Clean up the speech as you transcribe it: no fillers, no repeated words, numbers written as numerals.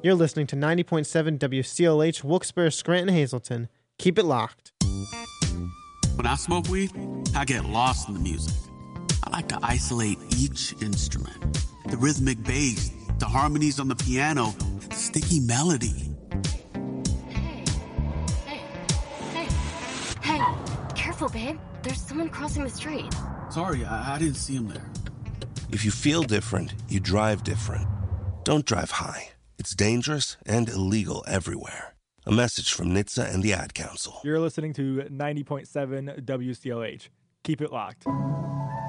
You're listening to 90.7 WCLH, Wilkes-Barre, Scranton, Hazleton. Keep it locked. When I smoke weed, I get lost in the music. I like to isolate each instrument. The rhythmic bass, the harmonies on the piano, the sticky melody. Hey, careful, babe. There's someone crossing the street. Sorry, I didn't see him there. If you feel different, you drive different. Don't drive high. It's dangerous and illegal everywhere. A message from NHTSA and the Ad Council. You're listening to 90.7 WCLH. Keep it locked.